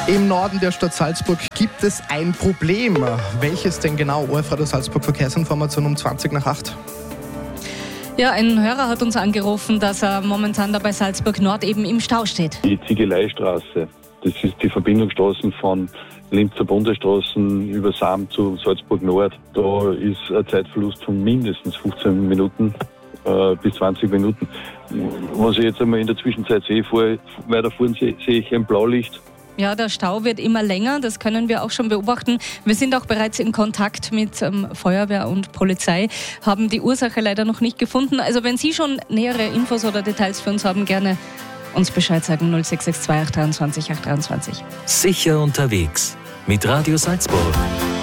Im Norden der Stadt Salzburg gibt es ein Problem. Welches denn genau? ORF Salzburg Verkehrsinformation um 20:08. Ja, ein Hörer hat uns angerufen, dass er momentan da bei Salzburg Nord eben im Stau steht. Die Ziegeleistraße, das ist die Verbindungsstraßen von Linzer Bundesstraßen über Sam zu Salzburg Nord. Da ist ein Zeitverlust von mindestens 15 Minuten bis 20 Minuten. Was ich jetzt einmal in der Zwischenzeit sehe, weiter vorne sehe ich ein Blaulicht. Ja, der Stau wird immer länger, das können wir auch schon beobachten. Wir sind auch bereits in Kontakt mit Feuerwehr und Polizei, haben die Ursache leider noch nicht gefunden. Also wenn Sie schon nähere Infos oder Details für uns haben, gerne uns Bescheid sagen, 0662 823 823. Sicher unterwegs mit Radio Salzburg.